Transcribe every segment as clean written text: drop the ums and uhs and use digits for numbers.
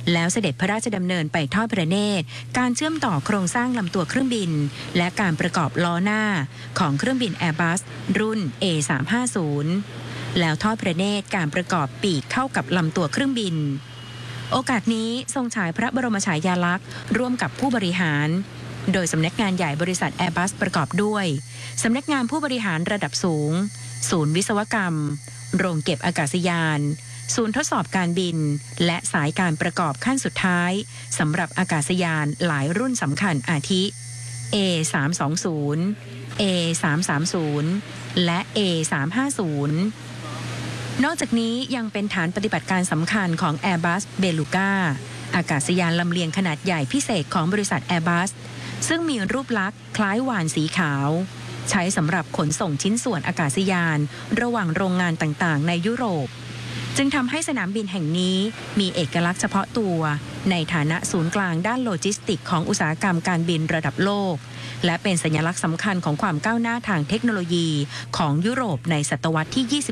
แล้วเสด็จพระราชดำเนินไปทอดพระเนตรการเชื่อมต่อโครงสร้างลำตัวเครื่องบินและการประกอบล้อหน้าของเครื่องบิน Airbus รุ่น A350 แล้วทอดพระเนตรการประกอบปีกเข้ากับลำตัวเครื่องบินโอกาสนี้ทรงฉายพระบรมฉายาลักษณ์ร่วมกับผู้บริหารโดยสำนักงานใหญ่บริษัท Airbus ประกอบด้วยสำนักงานผู้บริหารระดับสูงศูนย์วิศวกรรมโรงเก็บอากาศยานศูนย์ทดสอบการบินและสายการประกอบขั้นสุดท้ายสำหรับอากาศยานหลายรุ่นสำคัญอาทิ A320 A330 และ A350 นอกจากนี้ยังเป็นฐานปฏิบัติการสำคัญของ Airbus Beluga อากาศยานลำเลียงขนาดใหญ่พิเศษของบริษัท Airbus ซึ่งมีรูปลักษณ์คล้ายวาฬสีขาวใช้สำหรับขนส่งชิ้นส่วนอากาศยานระหว่างโรงงานต่างๆในยุโรปจึงทำให้สนามบินแห่งนี้มีเอกลักษณ์เฉพาะตัวในฐานะศูนย์กลางด้านโลจิสติกของอุตสาหกรรมการบินระดับโลกและเป็นสัญลักษณ์สำคัญของความก้าวหน้าทางเทคโนโลยีของยุโรปในศตวรรษที่ 21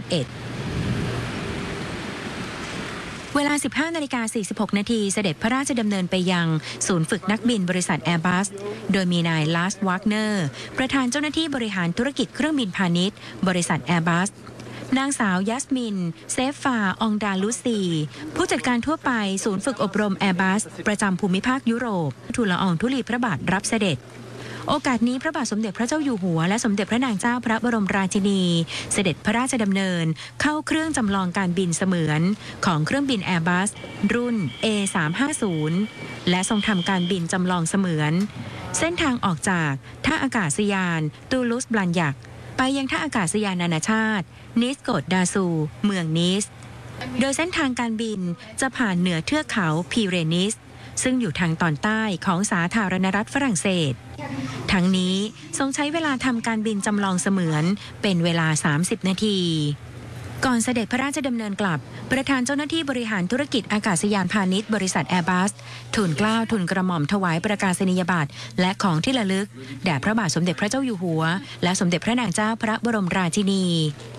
เวลา 15:46 นาทีเสด็จพระราชดำเนินไปยังศูนย์ฝึกนักบินบริษัท Airbus โดยมีนายลาสวากเนอร์ประธานเจ้าหน้าที่บริหารธุรกิจเครื่องบินพาณิชย์บริษัท Airbus นางสาวยัสมินเซฟฟาองดาลุซีผู้จัดการทั่วไปศูนย์ฝึกอบรม Airbus ประจำภูมิภาคยุโรปทูลละอองธุลีพระบาทรับเสด็จโอกาสนี้พระบาทสมเด็จพระเจ้าอยู่หัวและสมเด็จพระนางเจ้าพระบรมราชินีเสด็จพระราชดำเนินเข้าเครื่องจำลองการบินเสมือนของเครื่องบิน Airbus รุ่น A350 และทรงทำการบินจำลองเสมือนเส้นทางออกจากท่าอากาศยานตูลูสบลันยักไปยังท่าอากาศยานนานาชาตินิสโกดดาซูเมืองนิสโดยเส้นทางการบินจะผ่านเหนือเทือกเขาพีเรนีสซึ่งอยู่ทางตอนใต้ของสาธารณรัฐฝรั่งเศสทั้งนี้ทรงใช้เวลาทำการบินจำลองเสมือนเป็นเวลา30นาทีก่อนเสด็จพระราชดำเนินกลับประธานเจ้าหน้าที่บริหารธุรกิจอากาศยานพาณิชย์บริษัท Airbus ทูลเกล้าทูลกระหม่อมถวายประกาศนียบัตรและของที่ระลึกแด่พระบาทสมเด็จพระเจ้าอยู่หัวและสมเด็จพระนางเจ้าพระบรมราชินี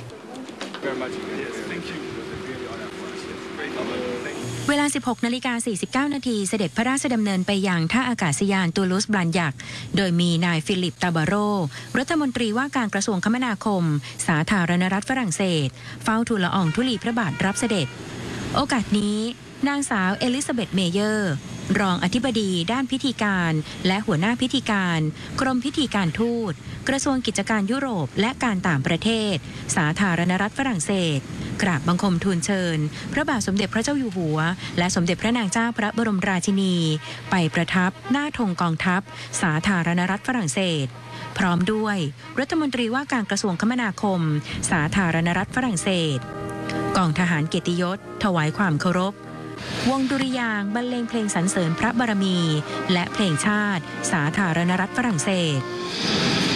เวลา 16:49 นาทีเสด็จพระราชดำเนินไปยังท่าอากาศยานตูลูสบลันยักโดยมีนายฟิลิปตาบาโรรัฐมนตรีว่าการกระทรวงคมนาคมสาธารณรัฐฝรั่งเศสเฝ้าทูลละอองธุลีพระบาทรับเสด็จโอกาสนี้นางสาวเอลิซาเบธเมเยอร์รองอธิบดีด้านพิธีการและหัวหน้าพิธีการกรมพิธีการทูตกระทรวงกิจการยุโรปและการต่างประเทศสาธารณรัฐฝรั่งเศสกราบบังคมทูลเชิญพระบาทสมเด็จพระเจ้าอยู่หัวและสมเด็จพระนางเจ้าพระบรมราชินีไปประทับหน้าธงกองทัพสาธารณรัฐฝรั่งเศสพร้อมด้วยรัฐมนตรีว่าการกระทรวงคมนาคมสาธารณรัฐฝรั่งเศสกองทหารเกียรติยศถวายความเคารพวงดุริยางค์บรรเลงเพลงสรรเสริญพระบารมีและเพลงชาติสาธารณรัฐฝรั่งเศส